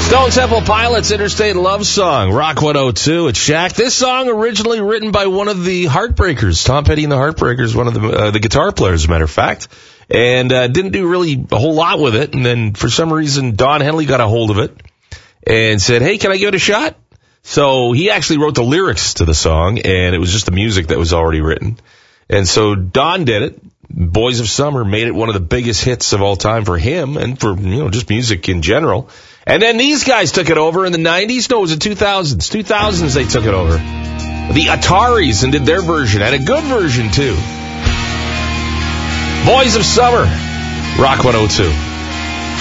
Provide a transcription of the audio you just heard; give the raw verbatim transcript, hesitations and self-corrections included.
Stone Temple Pilots, Interstate Love Song, Rock one oh two. It's Shaq. This song originally written by one of the Heartbreakers, Tom Petty and the Heartbreakers, one of the uh, the guitar players, as a matter of fact, and uh, didn't do really a whole lot with it. And then for some reason, Don Henley got a hold of it and said, "Hey, can I give it a shot?" So he actually wrote the lyrics to the song, and it was just the music that was already written. And so Don did it. Boys of Summer made it one of the biggest hits of all time for him and for, you know, just music in general. And then these guys took it over in the nineties. No, it was the two thousands. two thousands they took it over. The Ataris and did their version, and a good version too. Boys of Summer, Rock one oh two.